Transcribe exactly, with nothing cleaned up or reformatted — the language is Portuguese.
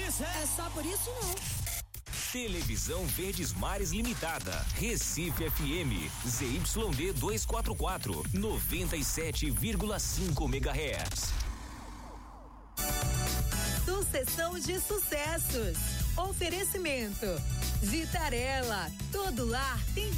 É só por isso não. Televisão Verdes Mares Limitada, Recife F M, Z Y D duzentos e quarenta e quatro, noventa e sete vírgula cinco megahertz. Sucessão de sucessos. Oferecimento. Vitarella, todo lar tem